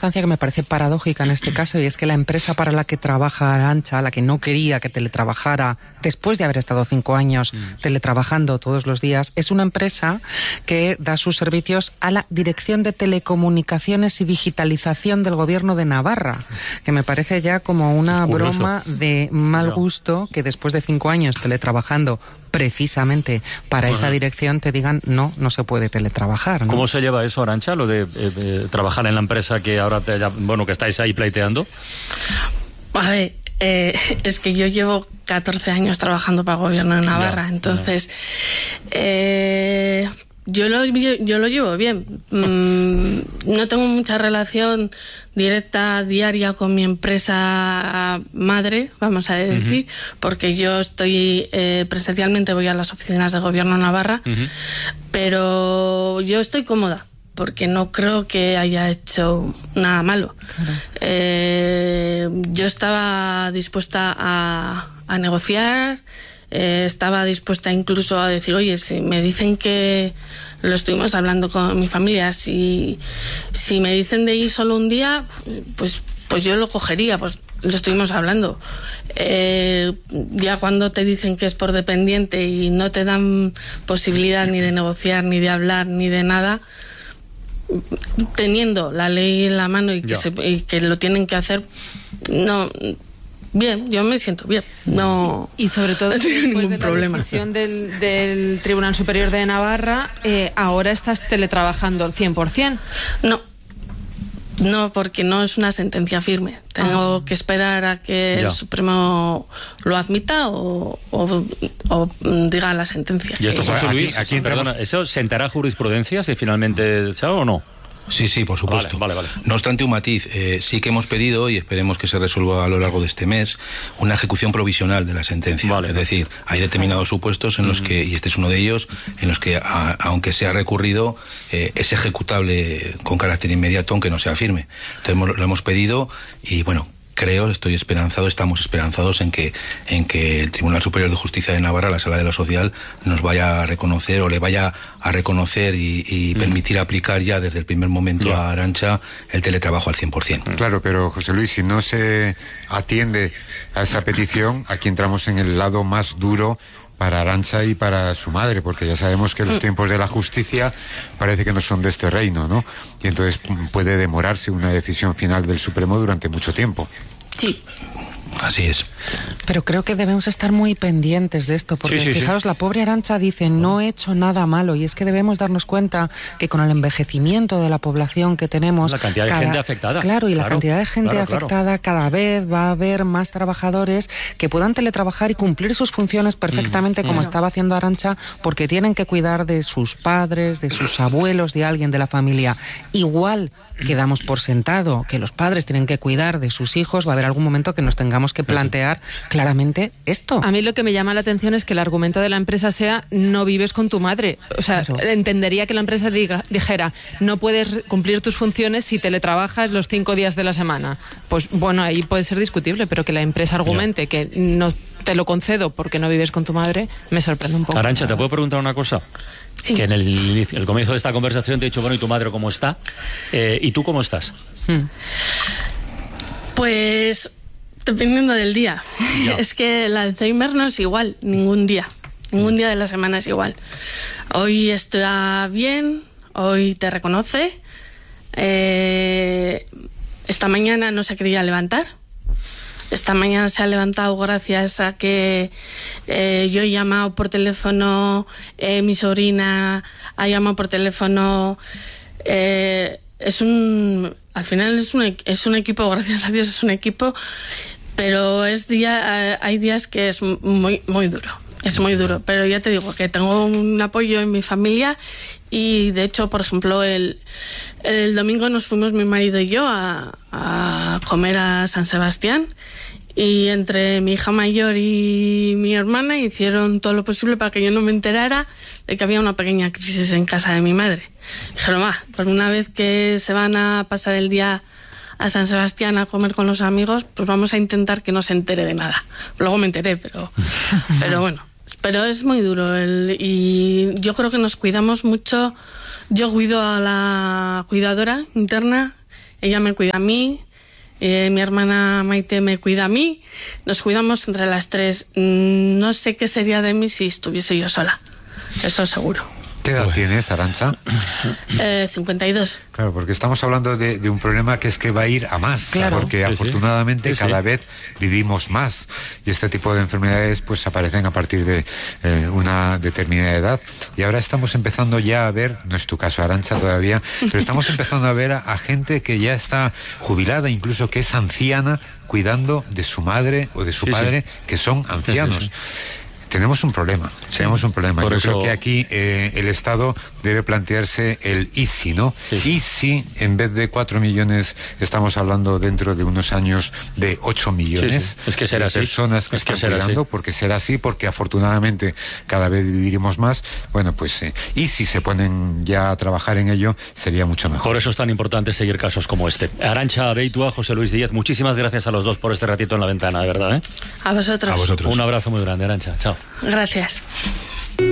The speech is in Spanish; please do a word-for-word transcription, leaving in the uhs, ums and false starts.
circunstancia que me parece paradójica en este caso, y es que la empresa para la que trabaja Arantxa, la que no quería que teletrabajara después de haber estado cinco años mm. teletrabajando todos los días, es una empresa que da sus servicios a la Dirección de Telecomunicaciones y Digitalización del Gobierno de Navarra, que me parece ya como una broma de mal gusto que después de cinco años teletrabajando precisamente para bueno. esa dirección te digan no, no se puede teletrabajar, ¿no? ¿Cómo se lleva eso, Arantxa, lo de eh, eh, trabajar en la empresa que ahora te, bueno, que estáis ahí pleiteando? A ver, eh, es que yo llevo catorce años trabajando para el Gobierno de Navarra, ya, entonces ya. Eh, yo lo yo, yo lo llevo bien. Mm, no tengo mucha relación directa diaria con mi empresa madre, vamos a decir, uh-huh. porque yo estoy eh, presencialmente voy a las oficinas de Gobierno de Navarra, uh-huh. pero yo estoy cómoda porque no creo que haya hecho nada malo. Claro. Eh, yo estaba dispuesta a, a negociar. Eh, estaba dispuesta incluso a decir, oye, si me dicen que lo estuvimos hablando con mi familia, si, si me dicen de ir solo un día, pues, pues yo lo cogería, pues lo estuvimos hablando. Eh, ya cuando te dicen que es por dependiente y no te dan posibilidad ni de negociar, ni de hablar, ni de nada, teniendo la ley en la mano y que, se, y que lo tienen que hacer, no... Bien, yo me siento bien. No, y sobre todo no después ningún de la problema. decisión del, del Tribunal Superior de Navarra, eh, ahora estás teletrabajando al cien por ciento. No, no, porque no es una sentencia firme. Tengo ah. que esperar a que ya. el Supremo lo admita o, o, o diga la sentencia. ¿Y esto, que... José Luis, aquí, aquí perdona, ¿eso sentará jurisprudencia si finalmente se haga o no? Sí, sí, por supuesto. Vale, vale, vale. No obstante, un matiz. Eh, sí que hemos pedido, y esperemos que se resuelva a lo largo de este mes, una ejecución provisional de la sentencia. Vale. Es decir, hay determinados supuestos en los uh-huh. que, y este es uno de ellos, en los que, a, aunque sea recurrido, eh, es ejecutable con carácter inmediato, aunque no sea firme. Entonces, lo hemos pedido y, bueno, creo, estoy esperanzado, estamos esperanzados en que en que el Tribunal Superior de Justicia de Navarra, la Sala de lo Social, nos vaya a reconocer o le vaya a reconocer y, y mm. permitir aplicar ya desde el primer momento yeah. a Arantxa el teletrabajo al cien por ciento. Claro, pero José Luis, si no se atiende a esa petición, aquí entramos en el lado más duro para Arantxa y para su madre, porque ya sabemos que los tiempos de la justicia parece que no son de este reino, ¿no? Y entonces puede demorarse una decisión final del Supremo durante mucho tiempo. Sí. Así es. Pero creo que debemos estar muy pendientes de esto, porque sí, sí, fijaos, sí. la pobre Arantxa dice, no he hecho nada malo, y es que debemos darnos cuenta que con el envejecimiento de la población que tenemos... La cantidad cada, de gente afectada. Claro, y claro, la cantidad de gente claro, afectada, claro. cada vez va a haber más trabajadores que puedan teletrabajar y cumplir sus funciones perfectamente mm, como claro. estaba haciendo Arantxa, porque tienen que cuidar de sus padres, de sus abuelos, de alguien de la familia. Igual que damos por sentado que los padres tienen que cuidar de sus hijos, va a haber algún momento que nos tengamos que plantear claramente esto. A mí lo que me llama la atención es que el argumento de la empresa sea no vives con tu madre. O sea, claro. entendería que la empresa diga, dijera no puedes cumplir tus funciones si teletrabajas los cinco días de la semana. Pues bueno, ahí puede ser discutible, pero que la empresa argumente que no te lo concedo porque no vives con tu madre, me sorprende un poco. Arantxa, ¿te puedo preguntar una cosa? Sí. Que en el, el comienzo de esta conversación te he dicho, bueno, ¿y tu madre cómo está? Eh, ¿Y tú cómo estás? Hmm. Pues... dependiendo del día. Ya. Es que el Alzheimer no es igual, ningún día. Ningún día de la semana es igual. Hoy está bien, hoy te reconoce. Eh, esta mañana no se quería levantar. Esta mañana se ha levantado gracias a que eh, yo he llamado por teléfono, eh, mi sobrina ha llamado por teléfono. Eh, es un... Al final es un, es un equipo, gracias a Dios es un equipo, pero es día, hay días que es muy, muy duro, es muy duro. Pero ya te digo que tengo un apoyo en mi familia y de hecho, por ejemplo, el, el domingo nos fuimos mi marido y yo a, a comer a San Sebastián y entre mi hija mayor y mi hermana hicieron todo lo posible para que yo no me enterara de que había una pequeña crisis en casa de mi madre. Dijeron, va, por una vez que se van a pasar el día a San Sebastián a comer con los amigos, pues vamos a intentar que no se entere de nada. Luego me enteré, pero, pero bueno, pero es muy duro el, y yo creo que nos cuidamos mucho. Yo cuido a la cuidadora interna ella me cuida a mí, eh, mi hermana Maite me cuida a mí, nos cuidamos entre las tres. No sé qué sería de mí si estuviese yo sola, eso seguro. ¿Qué edad pues. tienes, Arantxa? Eh, cincuenta y dos. Claro, porque estamos hablando de, de un problema que es que va a ir a más, claro. porque sí, afortunadamente sí. Sí, cada sí. vez vivimos más y este tipo de enfermedades pues aparecen a partir de eh, una determinada edad y ahora estamos empezando ya a ver, no es tu caso, Arantxa, todavía, pero estamos empezando a ver a, a gente que ya está jubilada, incluso que es anciana, cuidando de su madre o de su sí, padre, sí. que son ancianos. Sí, sí, sí. Tenemos un problema, tenemos un problema. Por Yo eso... creo que aquí eh, el Estado debe plantearse el I S I, ¿no? Sí, sí. Y si en vez de cuatro millones estamos hablando dentro de unos años de ocho millones sí, sí. Es que será de así. personas que es que están cuidando, así. porque será así, porque afortunadamente cada vez viviremos más, bueno, pues eh, y si se ponen ya a trabajar en ello, sería mucho mejor. Por eso es tan importante seguir casos como este. Arantxa Beitua, José Luis Díaz, muchísimas gracias a los dos por este ratito en la ventana, de verdad, ¿eh? A vosotros. A vosotros. Un abrazo muy grande, Arantxa. Chao. Gracias.